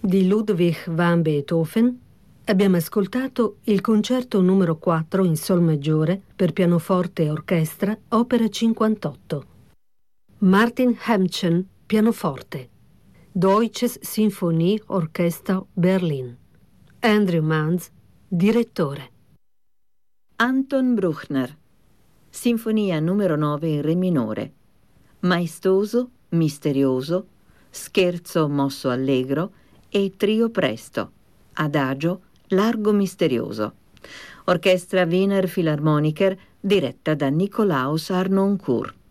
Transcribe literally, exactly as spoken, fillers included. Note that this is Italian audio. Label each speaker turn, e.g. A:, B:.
A: di Ludwig van Beethoven, abbiamo ascoltato il concerto numero quattro in sol maggiore per pianoforte e orchestra, opera cinquantotto. Martin Hemchen, pianoforte. Deutsches Sinfonieorchester Berlin. Andrew Manz, direttore.
B: Anton Bruckner, Sinfonia numero nove in Re minore. Maestoso, misterioso, scherzo mosso allegro e trio presto. Adagio, largo misterioso. Orchestra Wiener Philharmoniker diretta da Nikolaus Harnoncourt.